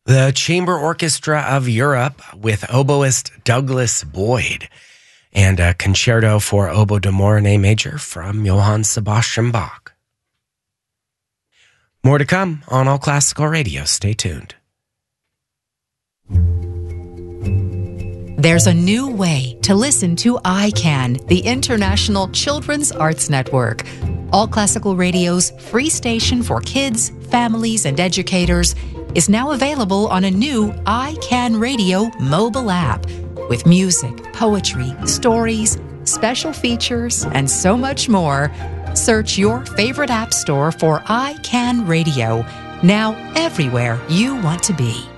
The Chamber Orchestra of Europe with oboist Douglas Boyd, and a concerto for oboe d'amore and A major from Johann Sebastian Bach. More to come on All Classical Radio. Stay tuned. There's a new way to listen to iCan, the International Children's Arts Network. All Classical Radio's free station for kids, families, and educators is now available on a new iCan Radio mobile app with music, poetry, stories, special features, and so much more. Search your favorite app store for iCan Radio, now everywhere you want to be.